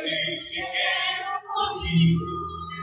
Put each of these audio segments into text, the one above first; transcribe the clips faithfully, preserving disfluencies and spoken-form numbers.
nem sequer sorrindo.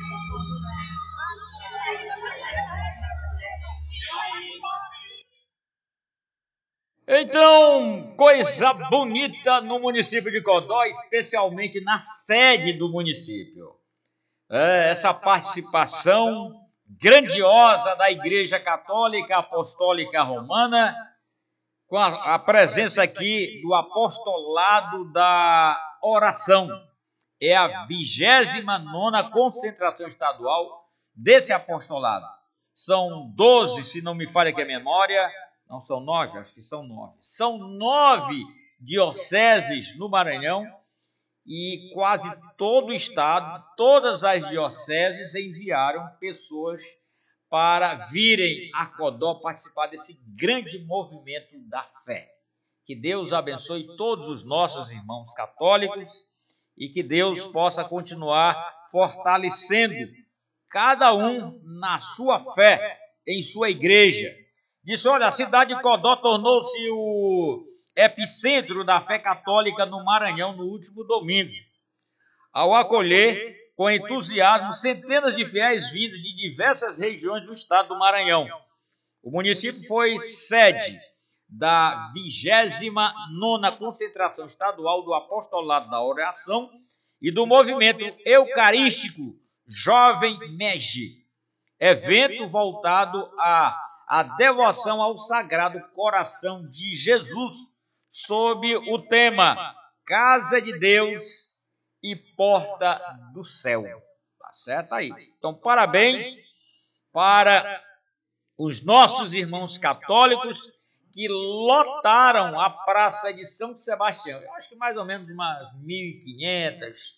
Então, coisa bonita no município de Codó, especialmente na sede do município. É, essa participação grandiosa da Igreja Católica Apostólica Romana, com a, a presença aqui do apostolado da oração. É a vigésima nona concentração estadual desse apostolado. São doze, se não me falha aqui a memória. Não são nove? Acho que são nove. São nove dioceses no Maranhão e quase todo o estado, todas as dioceses enviaram pessoas para virem a Codó participar desse grande movimento da fé. Que Deus abençoe todos os nossos irmãos católicos e que Deus possa continuar fortalecendo cada um na sua fé, em sua igreja. Disse, olha, a cidade de Codó tornou-se o epicentro da fé católica no Maranhão no último domingo, ao acolher com entusiasmo centenas de fiéis vindos de diversas regiões do estado do Maranhão. O município foi sede da vigésima nona concentração estadual do apostolado da oração e do movimento eucarístico Jovem Mege, evento voltado a a devoção ao Sagrado Coração de Jesus, sob o tema Casa de Deus e Porta do Céu. Tá certo aí? Então, parabéns para os nossos irmãos católicos que lotaram a Praça de São Sebastião. Eu acho que mais ou menos umas mil e quinhentas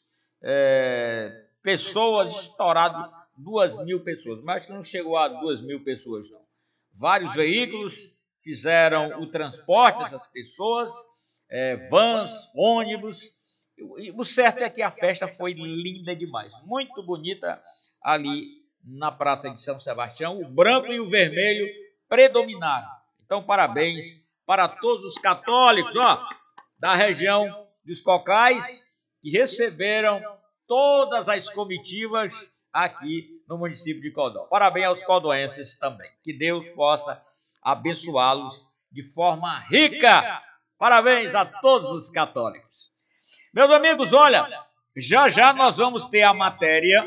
é, pessoas, estourado duas mil pessoas, mas que não chegou a duas mil pessoas, não. Vários veículos fizeram o transporte dessas pessoas, é, vans, ônibus. E o certo é que a festa foi linda demais, muito bonita ali na Praça de São Sebastião. O branco e o vermelho predominaram. Então, parabéns para todos os católicos, ó, da região dos Cocais, que receberam todas as comitivas aqui no município de Codó. Parabéns aos codoenses também. Que Deus possa abençoá-los de forma rica. Parabéns a todos os católicos. Meus amigos, olha, já já nós vamos ter a matéria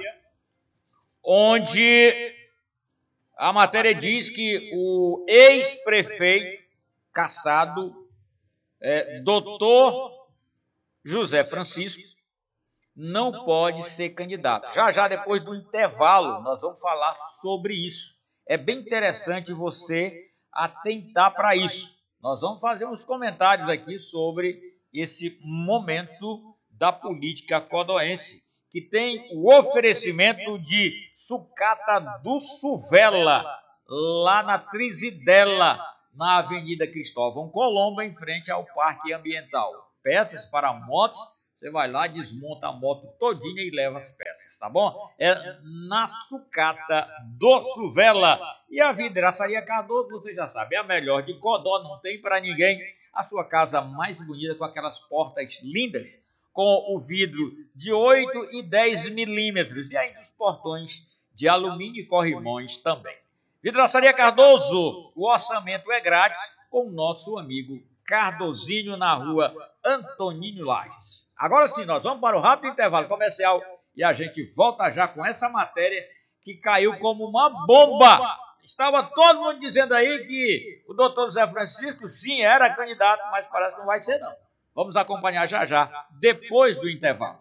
onde a matéria diz que o ex-prefeito cassado, é, doutor José Francisco, não pode ser candidato. Já já depois do intervalo nós vamos falar sobre isso. É bem interessante você atentar para isso. Nós vamos fazer uns comentários aqui sobre esse momento da política codoense, que tem o oferecimento de sucata do Suvela, lá na Trizidela, na Avenida Cristóvão Colombo, em frente ao Parque Ambiental. Peças para motos. Você vai lá, desmonta a moto todinha e leva as peças, tá bom? É na sucata do Suvela. E a Vidraçaria Cardoso, você já sabe, é a melhor de Codó, não tem para ninguém. A sua casa mais bonita, com aquelas portas lindas, com o vidro de oito e dez milímetros. E ainda os portões de alumínio e corrimões também. Vidraçaria Cardoso, o orçamento é grátis com o nosso amigo Cardozinho, na rua Antoninho Lages. Agora sim, nós vamos para o rápido intervalo comercial e a gente volta já com essa matéria que caiu como uma bomba. Estava todo mundo dizendo aí que o doutor José Francisco, sim, era candidato, mas parece que não vai ser, não. Vamos acompanhar já já, depois do intervalo.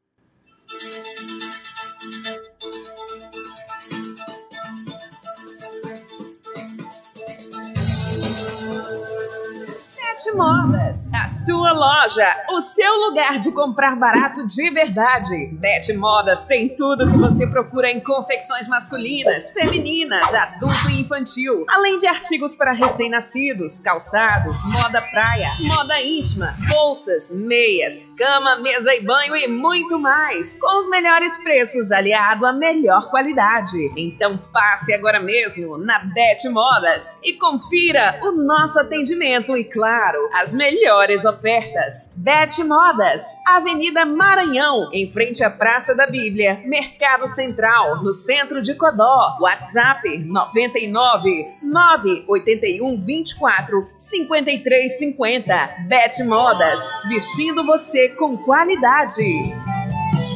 Bete Modas, a sua loja, o seu lugar de comprar barato de verdade. Bete Modas tem tudo que você procura em confecções masculinas, femininas, adulto e infantil, além de artigos para recém-nascidos, calçados, moda praia, moda íntima, bolsas, meias, cama, mesa e banho e muito mais, com os melhores preços aliado à melhor qualidade. Então passe agora mesmo na Bete Modas e confira o nosso atendimento e, claro, claro, as melhores ofertas. Bet Modas, Avenida Maranhão, em frente à Praça da Bíblia, Mercado Central, no centro de Codó. WhatsApp noventa e nove, nove oito um, vinte e quatro, cinquenta e três cinquenta. Bet Modas, vestindo você com qualidade.